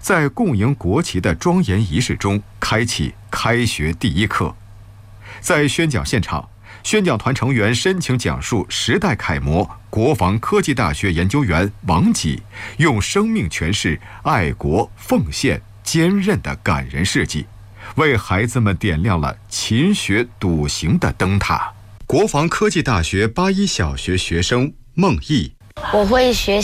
在供迎国旗的庄严仪式中开启开学第一课。在宣讲现场，宣讲团成员深情讲述时代楷模国防科技大学研究员王吉用生命诠释爱国奉献坚韧的感人事迹，为孩子们点亮了勤学笃行的灯塔。国防科技大学81小学学生孟毅， 我会学